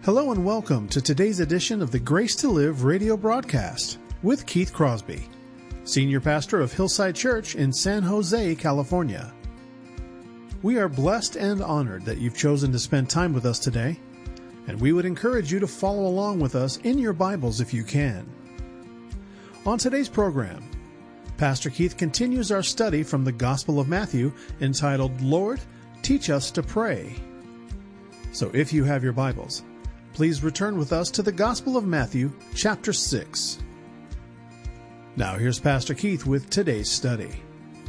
Hello and welcome to today's edition of the Grace to Live radio broadcast with Keith Crosby, Senior Pastor of Hillside Church in San Jose, California. We are blessed and honored that you've chosen to spend time with us today, and we would encourage you to follow along with us in your Bibles if you can. On today's program, Pastor Keith continues our study from the Gospel of Matthew entitled, Lord, Teach Us to Pray. So if you have your Bibles, please return with us to the Gospel of Matthew, chapter 6. Now here's Pastor Keith with today's study.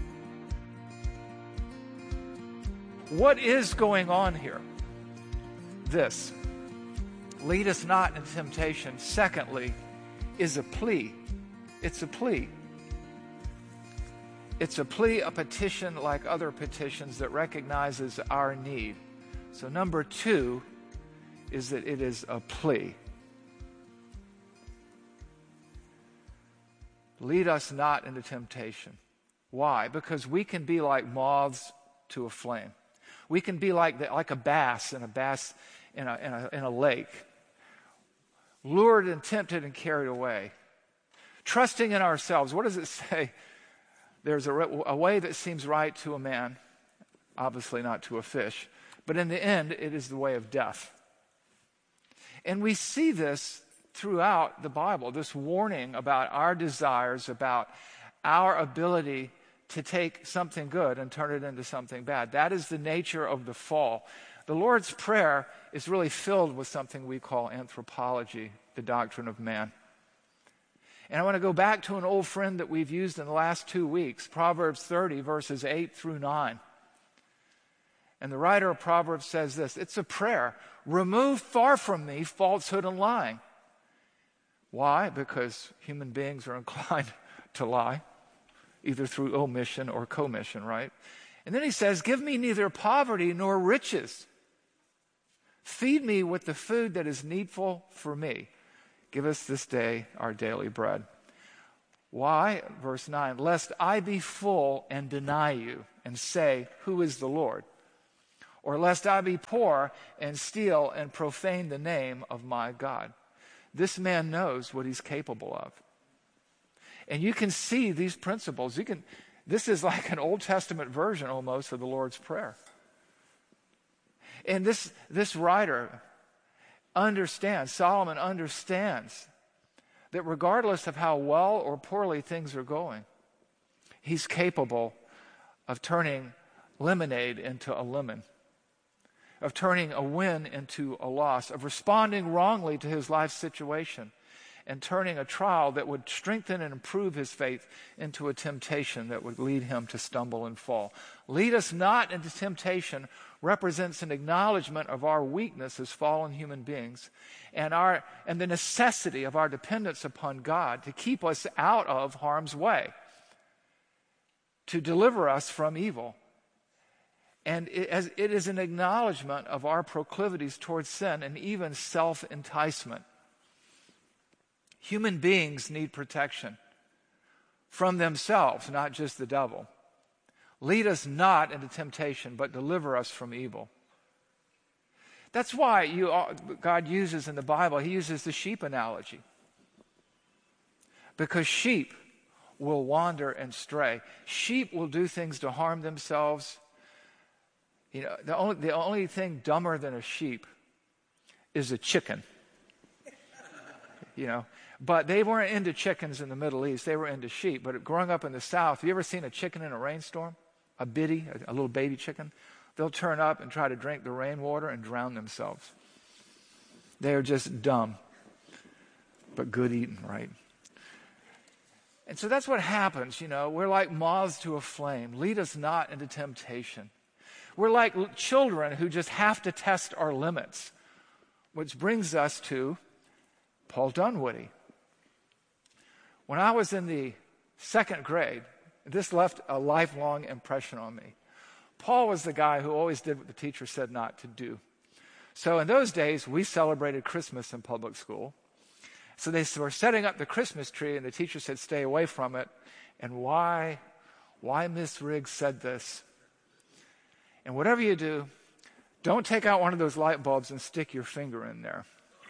What is going on here? This. Lead us not into temptation. Secondly, is a plea. It's a plea. It's a plea, a petition like other petitions that recognizes our need. So number two is that it is a plea. Lead us not into temptation. Why? Because we can be like moths to a flame. We can be like a bass in a lake, lured and tempted and carried away. Trusting in ourselves. What does it say? There's a way that seems right to a man, obviously not to a fish, but in the end, it is the way of death. And we see this throughout the Bible, this warning about our desires, about our ability to take something good and turn it into something bad. That is the nature of the fall. The Lord's Prayer is really filled with something we call anthropology, the doctrine of man. And I want to go back to an old friend that we've used in the last 2 weeks, Proverbs 30, verses 8 through 9. And the writer of Proverbs says this, it's a prayer. Remove far from me falsehood and lying. Why? Because human beings are inclined to lie, either through omission or commission, right? And then he says, give me neither poverty nor riches. Feed me with the food that is needful for me. Give us this day our daily bread. Why? Verse 9, lest I be full and deny you and say, who is the Lord? Or lest I be poor and steal and profane the name of my God. This man knows what he's capable of. And you can see these principles. This is like an Old Testament version almost of the Lord's Prayer. And this writer understands, Solomon understands, that regardless of how well or poorly things are going, he's capable of turning lemonade into a lemon, of turning a win into a loss, of responding wrongly to his life situation, and turning a trial that would strengthen and improve his faith into a temptation that would lead him to stumble and fall. Lead us not into temptation represents an acknowledgement of our weakness as fallen human beings and the necessity of our dependence upon God to keep us out of harm's way, to deliver us from evil. And it is an acknowledgement of our proclivities towards sin and even self-enticement. Human beings need protection from themselves, not just the devil. Lead us not into temptation, but deliver us from evil. That's why God uses in the Bible, he uses the sheep analogy. Because sheep will wander and stray. Sheep will do things to harm themselves. You know, the only thing dumber than a sheep is a chicken. You know, but they weren't into chickens in the Middle East. They were into sheep. But growing up in the South, have you ever seen a chicken in a rainstorm? A little baby chicken? They'll turn up and try to drink the rainwater and drown themselves. They're just dumb, but good eating, right? And so that's what happens, you know. We're like moths to a flame. Lead us not into temptation. We're like children who just have to test our limits, which brings us to Paul Dunwoody. When I was in the second grade, this left a lifelong impression on me. Paul was the guy who always did what the teacher said not to do. So in those days, we celebrated Christmas in public school. So they were setting up the Christmas tree, and the teacher said, stay away from it. And why Miss Riggs said this? And whatever you do, don't take out one of those light bulbs and stick your finger in there.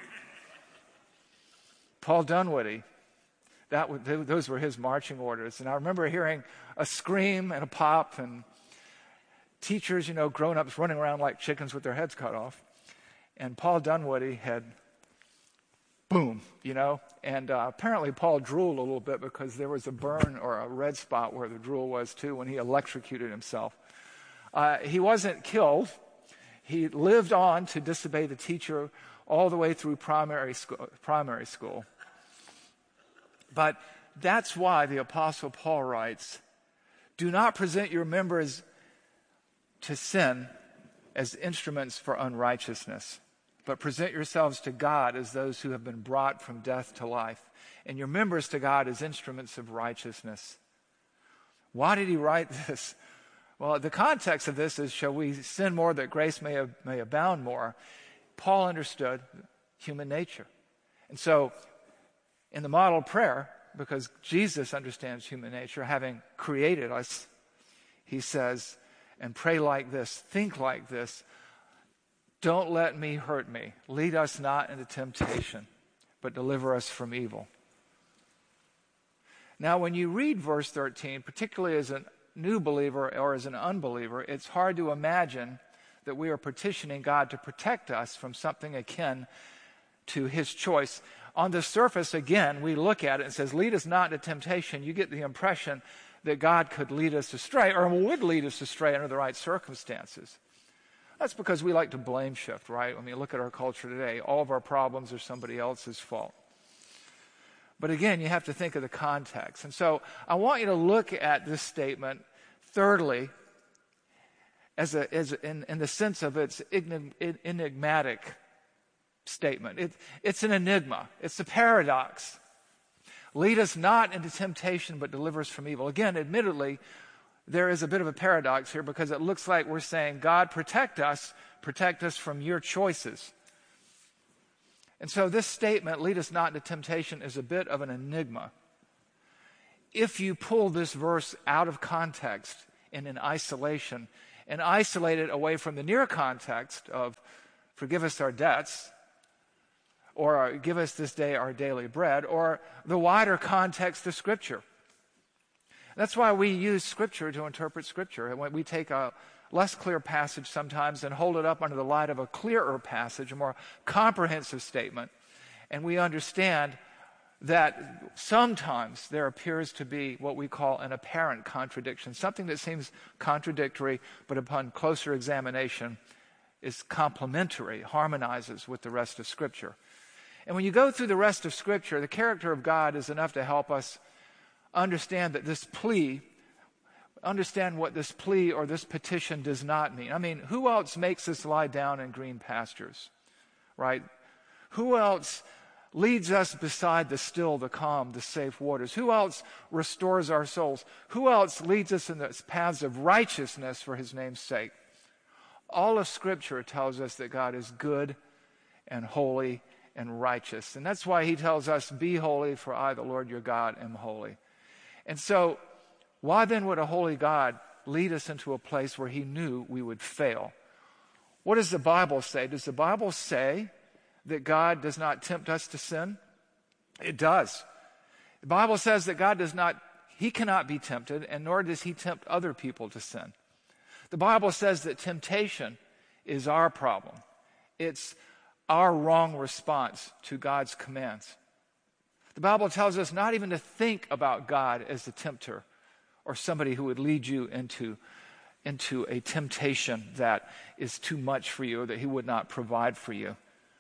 Paul Dunwoody, those were his marching orders. And I remember hearing a scream and a pop and teachers, grown-ups running around like chickens with their heads cut off. And Paul Dunwoody had, boom, And apparently Paul drooled a little bit because there was a burn or a red spot where the drool was too when he electrocuted himself. He wasn't killed. He lived on to disobey the teacher all the way through primary school. But that's why the Apostle Paul writes, do not present your members to sin as instruments for unrighteousness, but present yourselves to God as those who have been brought from death to life, and your members to God as instruments of righteousness. Why did he write this? Well, the context of this is, shall we sin more that grace may abound more? Paul understood human nature. And so, in the model prayer, because Jesus understands human nature, having created us, he says, and pray like this, think like this, don't let me hurt me. Lead us not into temptation, but deliver us from evil. Now, when you read verse 13, particularly as a new believer or as an unbeliever, it's hard to imagine that we are petitioning God to protect us from something akin to his choice. On the surface, again, we look at it and it says, lead us not into temptation. You get the impression that God could lead us astray or would lead us astray under the right circumstances. That's because we like to blame shift, right? I mean, look at our culture today. All of our problems are somebody else's fault. But again, you have to think of the context. And so I want you to look at this statement, thirdly, in the sense of its enigmatic statement. It's an enigma. It's a paradox. Lead us not into temptation, but deliver us from evil. Again, admittedly, there is a bit of a paradox here because it looks like we're saying, God, protect us from your choices. And so this statement, lead us not into temptation, is a bit of an enigma. If you pull this verse out of context and in isolation, and isolate it away from the near context of forgive us our debts, or give us this day our daily bread, or the wider context of Scripture. That's why we use Scripture to interpret Scripture. And when we take a less clear passage sometimes and hold it up under the light of a clearer passage, a more comprehensive statement, and we understand that sometimes there appears to be what we call an apparent contradiction, something that seems contradictory, but upon closer examination is complementary, harmonizes with the rest of Scripture. And when you go through the rest of Scripture, the character of God is enough to help us understand that this plea, understand what this plea or this petition does not mean. I mean, who else makes us lie down in green pastures, right? Who else leads us beside the still, the calm, the safe waters? Who else restores our souls? Who else leads us in the paths of righteousness for his name's sake? All of Scripture tells us that God is good and holy and righteous. And that's why he tells us, be holy, for I, the Lord your God, am holy. And so, why then would a holy God lead us into a place where he knew we would fail? What does the Bible say? Does the Bible say that God does not tempt us to sin? It does. The Bible says that he cannot be tempted, and nor does he tempt other people to sin. The Bible says that temptation is our problem. It's our wrong response to God's commands. The Bible tells us not even to think about God as the tempter or somebody who would lead you into a temptation that is too much for you or that he would not provide for you.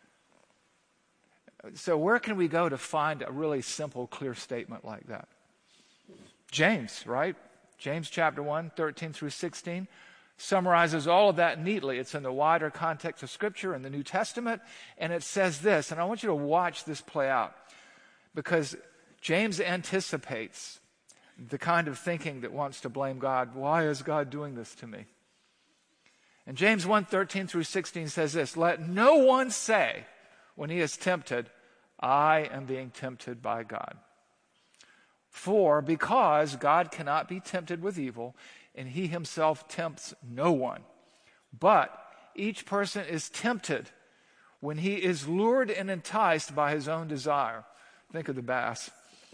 So where can we go to find a really simple, clear statement like that? James, right? James chapter 1, 13 through 16 summarizes all of that neatly. It's in the wider context of Scripture in the New Testament, and it says this, and I want you to watch this play out, because James anticipates the kind of thinking that wants to blame God. Why is God doing this to me? And James 1, 13 through 16 says this, let no one say when he is tempted, I am being tempted by God. Because God cannot be tempted with evil, and he himself tempts no one. But each person is tempted when he is lured and enticed by his own desire. Think of the bass.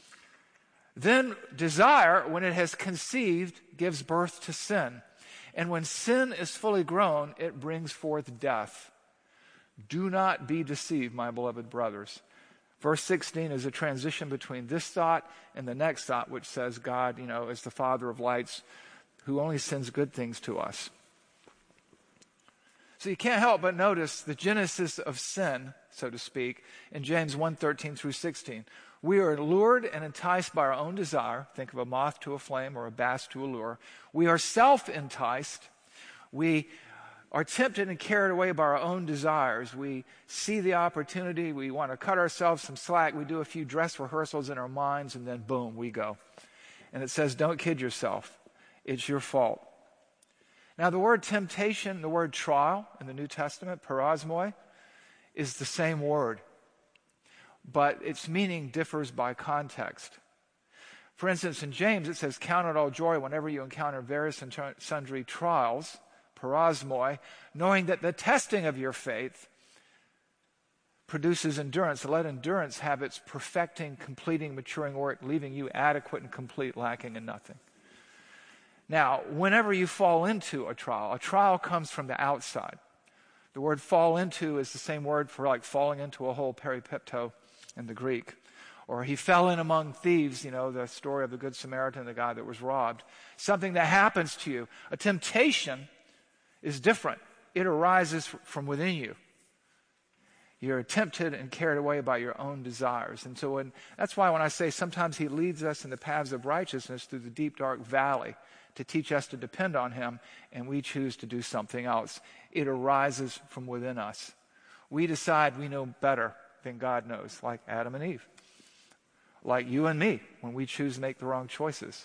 Then desire, when it has conceived, gives birth to sin. And when sin is fully grown, it brings forth death. Do not be deceived, my beloved brothers. Verse 16 is a transition between this thought and the next thought, which says God, is the Father of lights who only sends good things to us. So you can't help but notice the genesis of sin, so to speak, in James 1:13 through 16. We are lured and enticed by our own desire. Think of a moth to a flame or a bass to a lure. We are self-enticed. We are tempted and carried away by our own desires. We see the opportunity. We want to cut ourselves some slack. We do a few dress rehearsals in our minds, and then boom, we go. And it says, don't kid yourself. It's your fault. Now, the word temptation, the word trial in the New Testament, parasmoi, is the same word, but its meaning differs by context. For instance, in James, it says, count it all joy whenever you encounter various and sundry trials, parasmoi, knowing that the testing of your faith produces endurance. So let endurance have its perfecting, completing, maturing work, leaving you adequate and complete, lacking in nothing. Now, whenever you fall into a trial comes from the outside. The word fall into is the same word for like falling into a hole, peripepto in the Greek. Or he fell in among thieves, the story of the Good Samaritan, the guy that was robbed. Something that happens to you. A temptation is different. It arises from within you. You're tempted and carried away by your own desires. And so that's why when I say sometimes he leads us in the paths of righteousness through the deep, dark valley to teach us to depend on him, and we choose to do something else. It arises from within us. We decide we know better than God knows, like Adam and Eve. Like you and me, when we choose to make the wrong choices.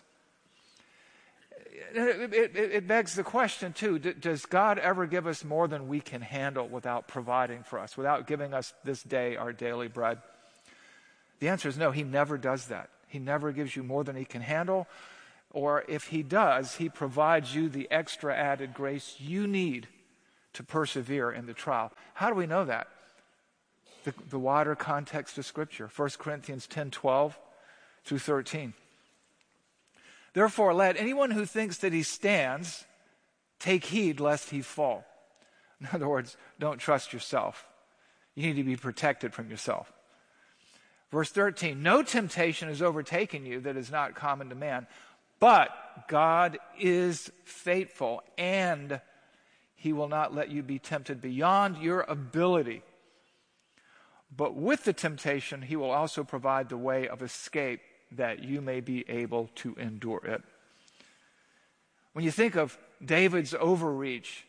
It begs the question, too, does God ever give us more than we can handle without providing for us, without giving us this day our daily bread? The answer is no, he never does that. He never gives you more than he can handle, or if he does, he provides you the extra added grace you need to persevere in the trial. How do we know that? The wider context of Scripture, 1 Corinthians 10:12 through 13. Therefore, let anyone who thinks that he stands take heed lest he fall. In other words, don't trust yourself. You need to be protected from yourself. Verse 13, no temptation has overtaken you that is not common to man, but God is faithful, and he will not let you be tempted beyond your ability. But with the temptation, he will also provide the way of escape that you may be able to endure it. When you think of David's overreach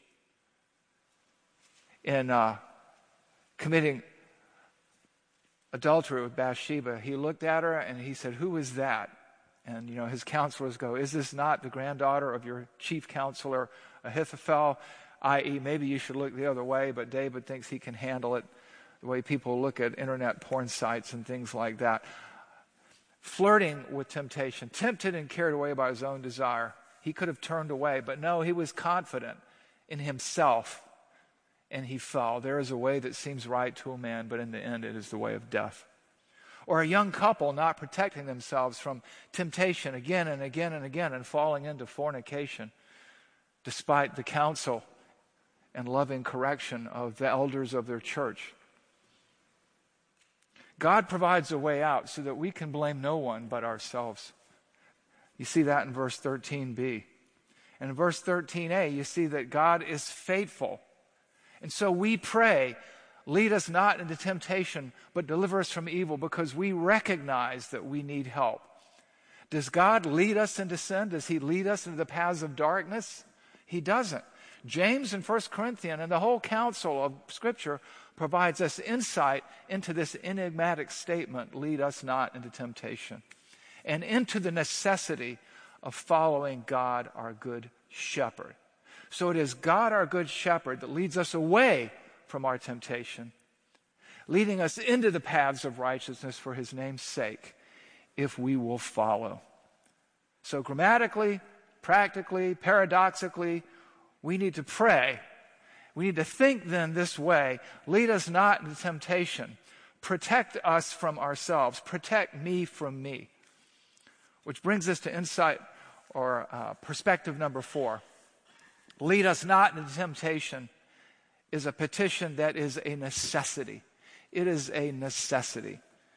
in committing adultery with Bathsheba, he looked at her and he said, who is that? And, his counselors go, is this not the granddaughter of your chief counselor, Ahithophel? I.e., maybe you should look the other way, but David thinks he can handle it the way people look at internet porn sites and things like that. Flirting with temptation, tempted and carried away by his own desire. He could have turned away, but no, he was confident in himself, and he fell. There is a way that seems right to a man, but in the end it is the way of death. Or a young couple not protecting themselves from temptation again and again and again and falling into fornication despite the counsel and loving correction of the elders of their church. God provides a way out so that we can blame no one but ourselves. You see that in verse 13b. And in verse 13a, you see that God is faithful. And so we pray, lead us not into temptation, but deliver us from evil, because we recognize that we need help. Does God lead us into sin? Does he lead us into the paths of darkness? He doesn't. James and 1 Corinthians and the whole counsel of Scripture provides us insight into this enigmatic statement, lead us not into temptation, and into the necessity of following God, our good shepherd. So it is God, our good shepherd, that leads us away from our temptation, leading us into the paths of righteousness for his name's sake, if we will follow. So grammatically, practically, paradoxically, we need to pray. We need to think then this way, lead us not into temptation, protect us from ourselves. Protect me from me. Which brings us to insight or perspective number 4. Lead us not into temptation is a petition that is a necessity. It is a necessity.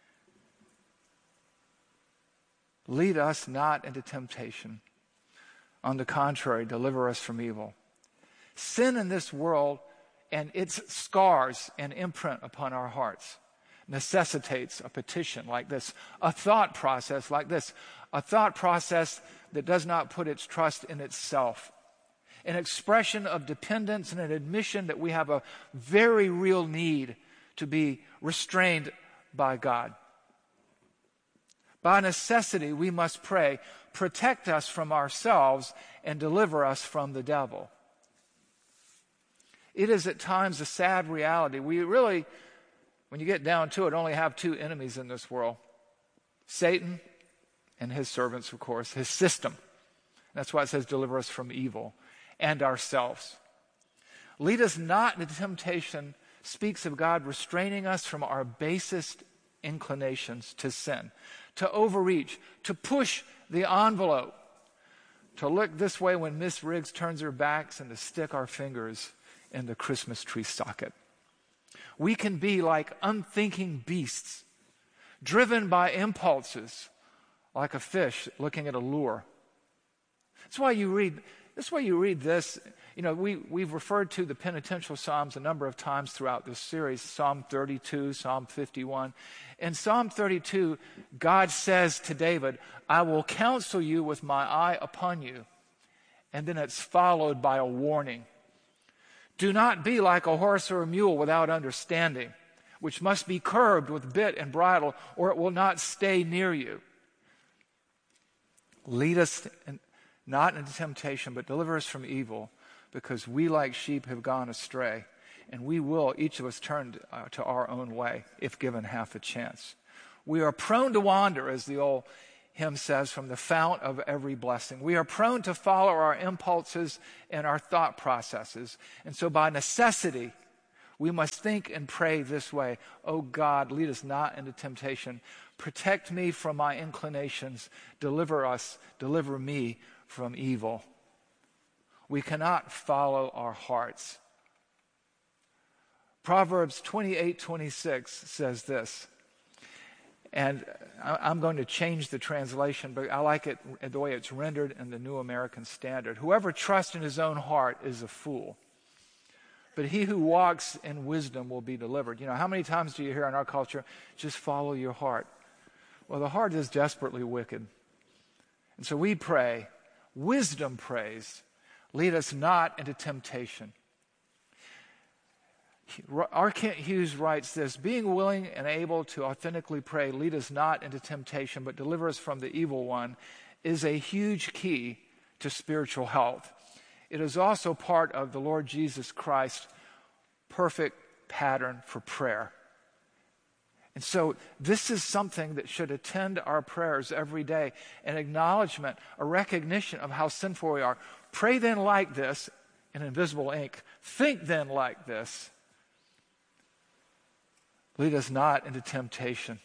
Lead us not into temptation. On the contrary, deliver us from evil. Sin in this world and its scars and imprint upon our hearts necessitates a petition like this, a thought process like this, a thought process that does not put its trust in itself, an expression of dependence and an admission that we have a very real need to be restrained by God. By necessity, we must pray, protect us from ourselves and deliver us from the devil. It is at times a sad reality. We really, when you get down to it, only have 2 enemies in this world. Satan and his servants, of course, his system. That's why it says deliver us from evil, and ourselves. Lead us not into temptation speaks of God restraining us from our basest inclinations to sin, to overreach, to push the envelope, to look this way when Miss Riggs turns her backs and to stick our fingers in the Christmas tree socket. We can be like unthinking beasts, driven by impulses, like a fish looking at a lure. That's why you read this. You know, we've referred to the penitential Psalms a number of times throughout this series, Psalm 32, Psalm 51. In Psalm 32, God says to David, I will counsel you with my eye upon you. And then it's followed by a warning. Do not be like a horse or a mule without understanding, which must be curbed with bit and bridle, or it will not stay near you. Lead us not into temptation, but deliver us from evil, because we like sheep have gone astray, and we will, each of us, turn to our own way if given half a chance. We are prone to wander, as the old hymn says, from the fount of every blessing. We are prone to follow our impulses and our thought processes. And so by necessity, we must think and pray this way. Oh God, lead us not into temptation. Protect me from my inclinations. Deliver me from evil. We cannot follow our hearts. Proverbs 28:26 says this. And I'm going to change the translation, but I like it the way it's rendered in the New American Standard. Whoever trusts in his own heart is a fool, but he who walks in wisdom will be delivered. You know, how many times do you hear in our culture, just follow your heart? Well, the heart is desperately wicked. And so we pray, wisdom prays, lead us not into temptation. R. Kent Hughes writes this, being willing and able to authentically pray, lead us not into temptation, but deliver us from the evil one, is a huge key to spiritual health. It is also part of the Lord Jesus Christ's perfect pattern for prayer. And so this is something that should attend our prayers every day, an acknowledgement, a recognition of how sinful we are. Pray then like this, in invisible ink. Think then like this. Lead us not into temptation.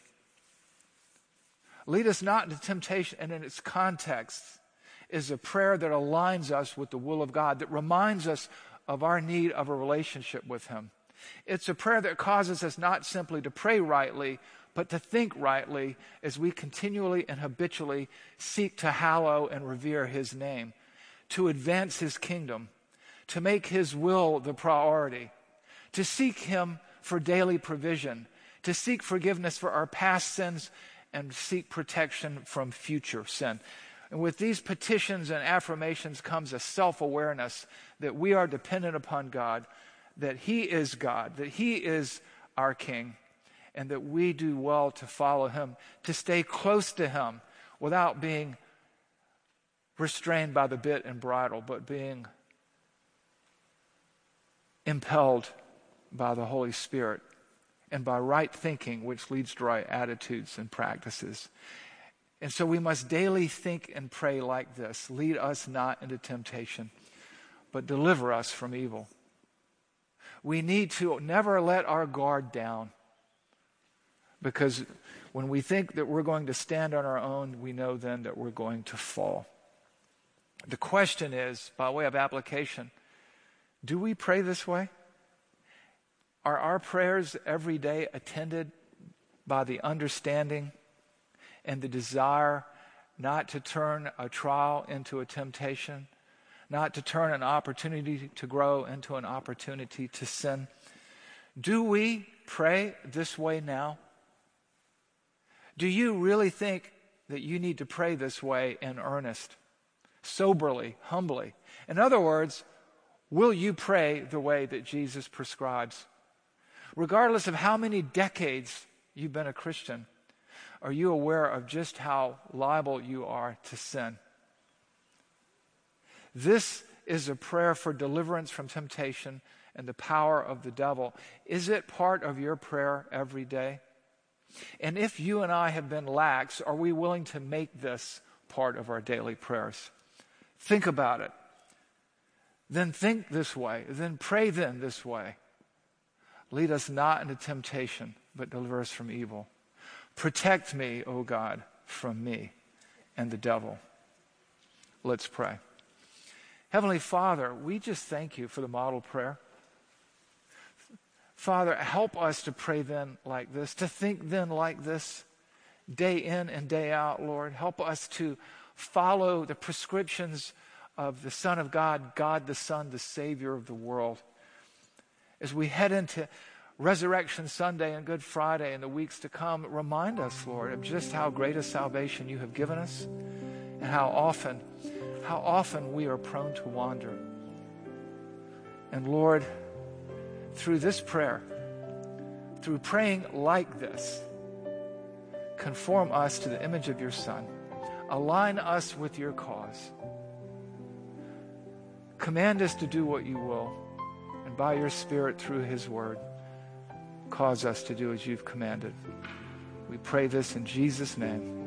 Lead us not into temptation, and in its context is a prayer that aligns us with the will of God, that reminds us of our need of a relationship with Him. It's a prayer that causes us not simply to pray rightly, but to think rightly as we continually and habitually seek to hallow and revere His name, to advance His kingdom, to make His will the priority, to seek Him for daily provision, to seek forgiveness for our past sins, and seek protection from future sin. And with these petitions and affirmations comes a self-awareness that we are dependent upon God, that He is God, that He is our King, and that we do well to follow Him, to stay close to Him without being restrained by the bit and bridle, but being impelled by the Holy Spirit and by right thinking, which leads to right attitudes and practices. And so we must daily think and pray like this: lead us not into temptation, but deliver us from evil. We need to never let our guard down. Because when we think that we're going to stand on our own, we know then that we're going to fall. The question is, by way of application, do we pray this way? Are our prayers every day attended by the understanding and the desire not to turn a trial into a temptation, not to turn an opportunity to grow into an opportunity to sin? Do we pray this way now? Do you really think that you need to pray this way in earnest, soberly, humbly? In other words, will you pray the way that Jesus prescribes? Regardless of how many decades you've been a Christian, are you aware of just how liable you are to sin? This is a prayer for deliverance from temptation and the power of the devil. Is it part of your prayer every day? And if you and I have been lax, are we willing to make this part of our daily prayers? Think about it. Then think this way. Then pray then this way. Lead us not into temptation, but deliver us from evil. Protect me, O God, from me and the devil. Let's pray. Heavenly Father, we just thank you for the model prayer. Father, help us to pray then like this, to think then like this, day in and day out, Lord. Help us to follow the prescriptions of the Son of God, God the Son, the Savior of the world. As we head into Resurrection Sunday and Good Friday and the weeks to come, remind us, Lord, of just how great a salvation you have given us and how often we are prone to wander. And Lord, through this prayer, through praying like this, conform us to the image of your Son. Align us with your cause. Command us to do what you will, and by your Spirit, through his word, cause us to do as you've commanded. We pray this in Jesus' name.